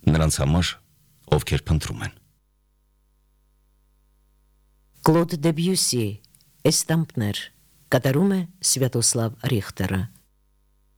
Նրանց համար, ովքեր փնտրում են։ Կլոդ Դեբյուսի, Էստամպներ, կատարում է Սվյատոսլավ Ռիխտերը։